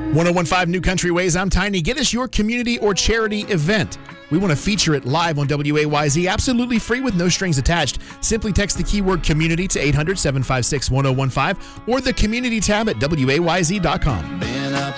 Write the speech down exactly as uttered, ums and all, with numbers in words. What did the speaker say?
ten fifteen New Country Ways, I'm Tiny. Get us your community or charity event. We want to feature it live on W A Y Z, absolutely free with no strings attached. Simply text the keyword community to eight hundred, seven five six, one oh one five or the community tab at W A Y Z dot com.